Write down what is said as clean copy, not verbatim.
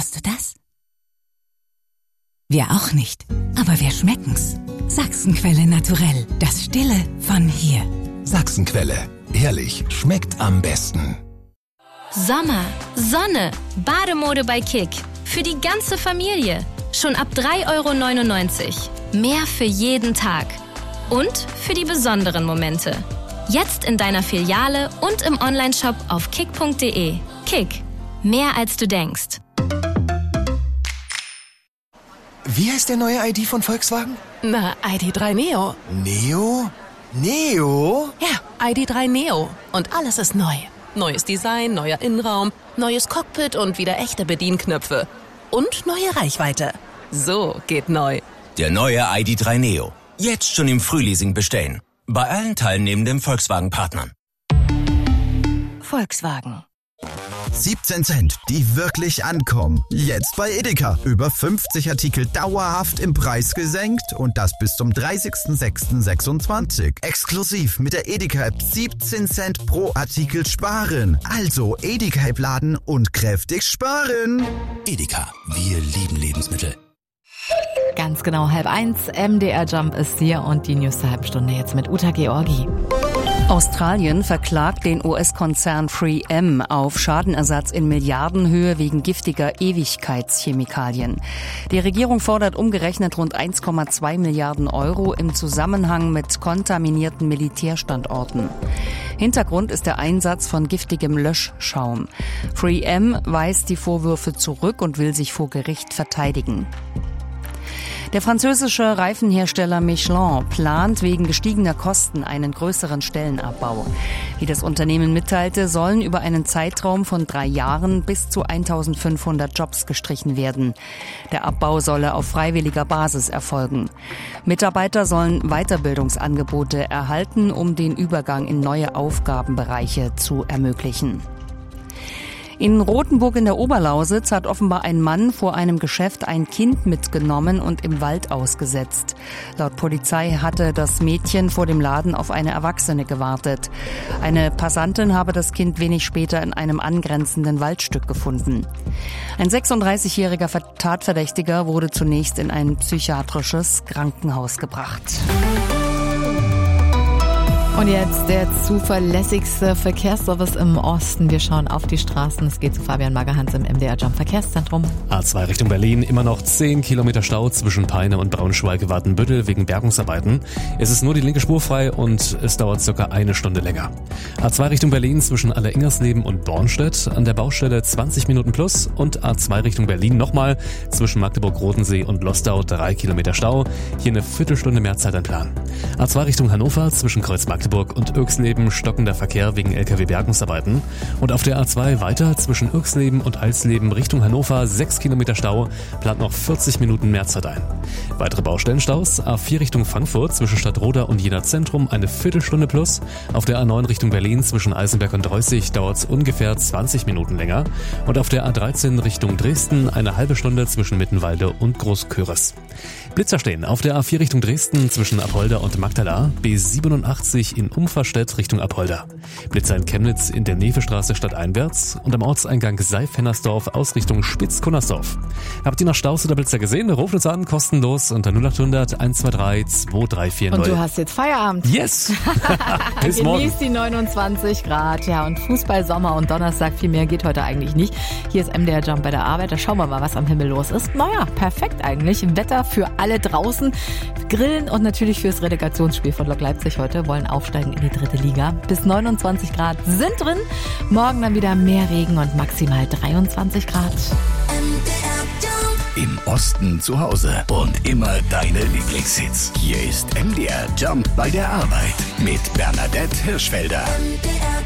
Hörst du das? Wir auch nicht, aber wir schmecken's. Sachsenquelle naturell, das Stille von hier. Sachsenquelle, herrlich, schmeckt am besten. Sommer, Sonne, Bademode bei Kick. Für die ganze Familie. Schon ab 3,99 €. Mehr für jeden Tag. Und für die besonderen Momente. Jetzt in deiner Filiale und im Onlineshop auf kick.de. Kick. Mehr als du denkst. Wie heißt der neue ID von Volkswagen? Na, ID.3 Neo. Neo? Neo? Ja, ID.3 Neo. Und alles ist neu. Neues Design, neuer Innenraum, neues Cockpit und wieder echte Bedienknöpfe. Und neue Reichweite. So geht neu. Der neue ID.3 Neo. Jetzt schon im Frühleasing bestellen. Bei allen teilnehmenden Volkswagen-Partnern. Volkswagen. 17 Cent, die wirklich ankommen. Jetzt bei Edeka. Über 50 Artikel dauerhaft im Preis gesenkt und das bis zum 30.06.26. Exklusiv mit der Edeka-App 17 Cent pro Artikel sparen. Also Edeka-App laden und kräftig sparen. Edeka, wir lieben Lebensmittel. Ganz genau 12:30. MDR Jump ist hier und die News der halben Stunde jetzt mit Uta Georgi. Australien verklagt den US-Konzern 3M auf Schadenersatz in Milliardenhöhe wegen giftiger Ewigkeitschemikalien. Die Regierung fordert umgerechnet rund 1,2 Milliarden € im Zusammenhang mit kontaminierten Militärstandorten. Hintergrund ist der Einsatz von giftigem Löschschaum. 3M weist die Vorwürfe zurück und will sich vor Gericht verteidigen. Der französische Reifenhersteller Michelin plant wegen gestiegener Kosten einen größeren Stellenabbau. Wie das Unternehmen mitteilte, sollen über einen Zeitraum von 3 Jahren bis zu 1.500 Jobs gestrichen werden. Der Abbau solle auf freiwilliger Basis erfolgen. Mitarbeiter sollen Weiterbildungsangebote erhalten, um den Übergang in neue Aufgabenbereiche zu ermöglichen. In Rothenburg in der Oberlausitz hat offenbar ein Mann vor einem Geschäft ein Kind mitgenommen und im Wald ausgesetzt. Laut Polizei hatte das Mädchen vor dem Laden auf eine Erwachsene gewartet. Eine Passantin habe das Kind wenig später in einem angrenzenden Waldstück gefunden. Ein 36-jähriger Tatverdächtiger wurde zunächst in ein psychiatrisches Krankenhaus gebracht. Und jetzt der zuverlässigste Verkehrsservice im Osten. Wir schauen auf die Straßen. Es geht zu Fabian Magerhans im MDR Jump Verkehrszentrum. A2 Richtung Berlin, immer noch 10 Kilometer Stau zwischen Peine und Braunschweig-Watenbüttel wegen Bergungsarbeiten. Es ist nur die linke Spur frei und es dauert circa 1 Stunde länger. A2 Richtung Berlin zwischen Alleringersleben und Bornstedt, an der Baustelle 20 Minuten plus, und A2 Richtung Berlin nochmal zwischen Magdeburg-Rodensee und Lostau 3 Kilometer Stau. Hier eine Viertelstunde mehr Zeit einplanen. A2 Richtung Hannover zwischen Kreuz-Magdeburg und Irxleben stockender Verkehr wegen LKW-Bergungsarbeiten. Und auf der A2 weiter zwischen Irxleben und Alsleben Richtung Hannover 6 Kilometer Stau, plant noch 40 Minuten mehr Zeit ein. Weitere Baustellenstaus: A4 Richtung Frankfurt zwischen Stadtroda und Jena Zentrum eine Viertelstunde plus. Auf der A9 Richtung Berlin zwischen Eisenberg und Reußig dauert es ungefähr 20 Minuten länger. Und auf der A13 Richtung Dresden eine halbe Stunde zwischen Mittenwalde und Großköris. Blitzer stehen auf der A4 Richtung Dresden zwischen Apolda und Magdala, B87 in Umferstedt Richtung Apolda. Blitzer in Chemnitz in der Nevestraße stadteinwärts und am Ortseingang Seif-Hennersdorf aus Richtung Spitz-Kunnersdorf. Habt ihr noch Staus oder Blitzer gesehen? Ruft uns an, kostenlos unter 0800 123 2340. Und du hast jetzt Feierabend. Yes! Bis morgen. Genießt die 29 Grad. Ja, und Fußball, Sommer und Donnerstag, viel mehr geht heute eigentlich nicht. Hier ist MDR Jump bei der Arbeit. Da schauen wir mal, was am Himmel los ist. Naja, perfekt eigentlich. Wetter für alle draußen. Grillen und natürlich fürs Relegationsspiel von Lok Leipzig heute. Wollen aufsteigen in die 3. Liga. Bis 29 Grad sind drin. Morgen dann wieder mehr Regen und maximal 23 Grad. Im Osten zu Hause und immer deine Lieblingshits. Hier ist MDR Jump bei der Arbeit mit Bernadette Hirschfelder.